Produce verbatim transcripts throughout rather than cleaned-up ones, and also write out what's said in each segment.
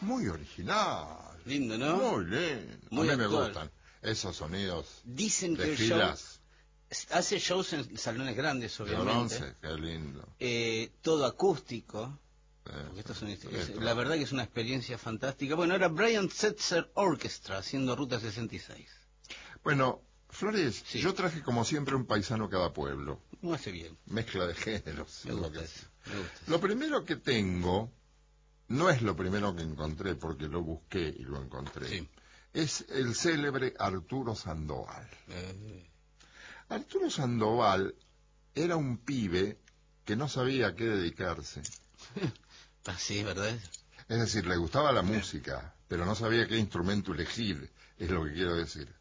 muy original. Lindo, ¿no? Muy lindo. Muy a mí actual. me gustan esos sonidos. Dicen de que el giras show hace shows en salones grandes, de obviamente. bronce, qué lindo. Eh, todo acústico. Eh, Porque esto es un- es- esto. la verdad que es una experiencia fantástica. Bueno, era Brian Setzer Orchestra haciendo Ruta sesenta y seis. Bueno, Flores, Sí. yo traje como siempre un paisano cada pueblo. No hace bien. Mezcla de géneros. Me es lo gusta que eso. hace. Me gusta eso. Lo primero que tengo, no es lo primero que encontré porque lo busqué y lo encontré. Sí. Es el célebre Arturo Sandoval. Eh, Arturo Sandoval era un pibe que no sabía a qué dedicarse. Así, ¿verdad? Es decir, le gustaba la música, pero no sabía qué instrumento elegir, es lo que quiero decir.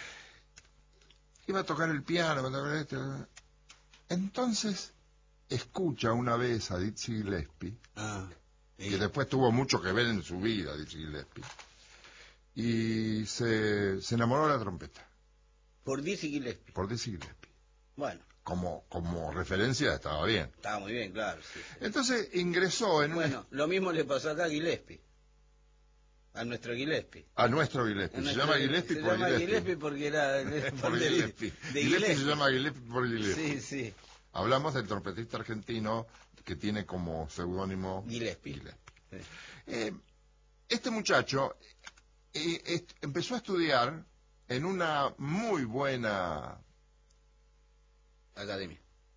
Iba a tocar el piano, iba a tocar esto. Entonces, escucha una vez a Dizzy Gillespie, Ah, y- que después tuvo mucho que ver en su vida, Dizzy Gillespie, y se, se enamoró de la trompeta, por Dizzy Gillespie. por Dizzy Gillespie. Bueno, Como, como referencia estaba bien. estaba muy bien, claro. Sí, sí. Entonces ingresó en Bueno, lo mismo le pasó acá a Gillespie. A nuestro Gillespie. una... a nuestro Gillespie. A Se nuestro- llama Gillespie se por llama Gillespie. Gillespie porque era Por de, Gillespie. de Gillespie se llama Gillespie por Gillespie. Sí, sí. Hablamos del trompetista argentino que tiene como seudónimo Gillespie. Gillespie. Sí. Eh, este muchacho eh, est- empezó a estudiar en una muy buena... Academia.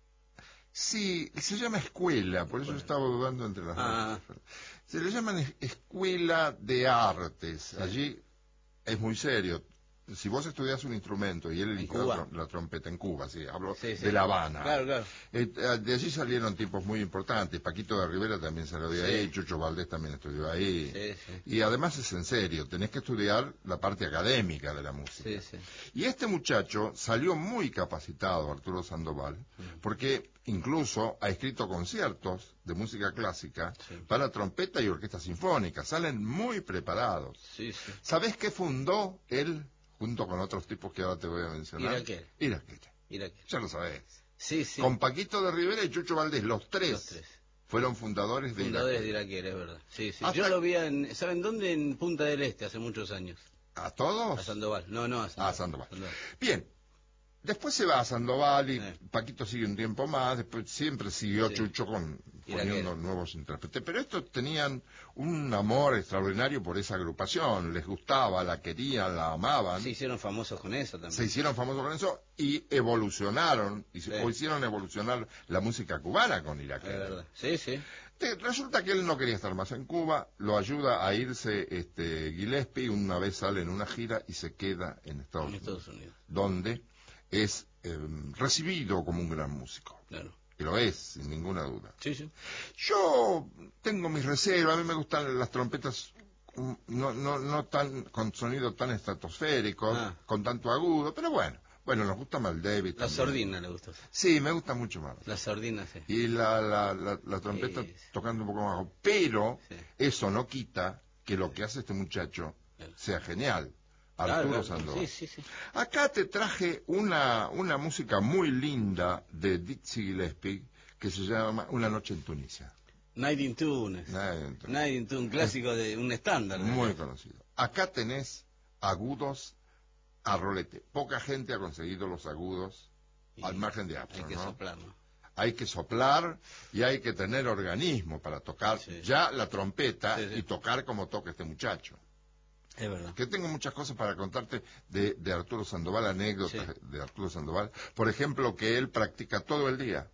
Sí, se llama escuela, por eso Escuela. estaba dudando entre las Ah. dos. Se le llaman es- escuela de artes. Allí es muy serio. Si vos estudias un instrumento y él eligió Cuba? la, trom- la trompeta en Cuba, sí, hablo Sí, sí. de La Habana. Claro, claro. Eh, de allí salieron tipos muy importantes. Paquito de Rivera también salió de Sí. ahí, Chucho Valdés también estudió ahí. Sí, sí. Y además es en serio, tenés que estudiar la parte académica de la música. Sí, sí. Y este muchacho salió muy capacitado, Arturo Sandoval, porque incluso ha escrito conciertos de música clásica Sí. para trompeta y orquesta sinfónica. Salen muy preparados. Sí, sí. ¿Sabés qué fundó él, junto con otros tipos que ahora te voy a mencionar? Iraquere. Iraquere. Mira que. Ya lo sabés. Sí, sí. Con Paquito de Rivera y Chucho Valdés, los tres, Los tres. fueron fundadores de Fundadores de Iraquere. Iraquere, es verdad. Sí, sí. Hasta- Yo lo vi en, ¿saben dónde? En Punta del Este, hace muchos años. ¿A todos? A Sandoval. No, no, a Sandoval. A Sandoval. Bien. Después se va a Sandoval y Eh. Paquito sigue un tiempo más, después siempre siguió Sí. Chucho con, Iraquere. poniendo nuevos intérpretes. Pero estos tenían un amor extraordinario por esa agrupación, les gustaba, la querían, la amaban, Se hicieron famosos con eso también. se hicieron famosos con eso y evolucionaron, y se- Sí. o hicieron evolucionar la música cubana con Es Iraquere. verdad. Sí, sí. Te- Resulta que él no quería estar más en Cuba, lo ayuda a irse este, Gillespie, una vez sale en una gira y se queda en Estados, En Unidos, Estados Unidos. donde es eh, recibido como un gran músico, Claro. que lo es, sin ninguna duda. Sí, sí. Yo tengo mis reservas, a mí me gustan las trompetas mm, no, no, no tan con sonido tan estratosférico, Ah. con tanto agudo, pero bueno, bueno, nos gusta Mal David. La también. sordina le gustó. Sí, me gusta mucho más. La sordina, sí. Y la, la, la, la trompeta Sí, sí. tocando un poco más bajo. Pero Sí. eso no quita que lo que hace este muchacho Claro. sea genial. Claro, Arturo claro. Sandoval. Sí, sí, sí. Acá te traje una, una música muy linda de Dizzy Gillespie que se llama Una noche en Tunisia. Night in Tunes. Night in Tunis. Night in Tunes, un clásico de un estándar. ¿no? Muy conocido. Acá tenés agudos a rolete. Poca gente ha conseguido los agudos Y al margen de Hay Armstrong, que ¿no? soplar, ¿no? Hay que soplar y hay que tener organismo para tocar Sí. ya la trompeta Sí, sí. y tocar como toca este muchacho. Es verdad. Que tengo muchas cosas para contarte de, de Arturo Sandoval, anécdotas Sí. de Arturo Sandoval. Por ejemplo, que él practica todo el día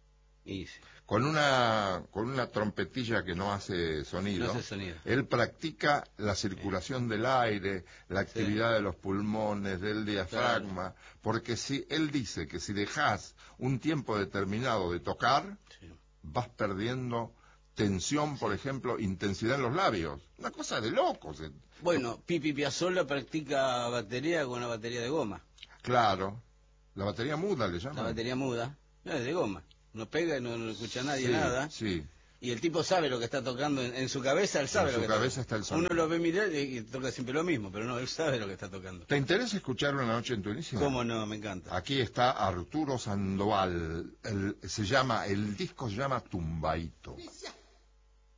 Y sí. con una con una trompetilla que no hace sonido. No hace sonido. Él practica la circulación del aire, la actividad de los pulmones, del diafragma, porque si él dice que si dejas un tiempo determinado de tocar, Sí. vas perdiendo tensión, por ejemplo, intensidad en los labios. Una cosa de locos. eh. Bueno, Pipi Piazzolla practica batería con una batería de goma. Claro. La batería muda le La llaman. batería muda. No, es de goma. No pega y no, no escucha a nadie Sí, nada. Sí. Y el tipo sabe lo que está tocando. En, en su cabeza él sabe En lo su que cabeza está está el tocando. sonido. Uno lo ve mirar y, y toca siempre lo mismo, pero no, él sabe lo que está tocando. ¿Te interesa escuchar Una noche en Tunisia? ¿Cómo no? Me encanta. Aquí está Arturo Sandoval. El- se llama, el disco se llama Tumbaito. Tunisia.